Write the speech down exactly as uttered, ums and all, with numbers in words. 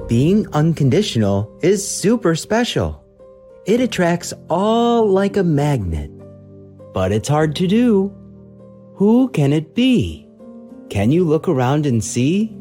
Being unconditional is super special. It attracts all like a magnet. But it's hard to do. Who can it be? Can you look around and see?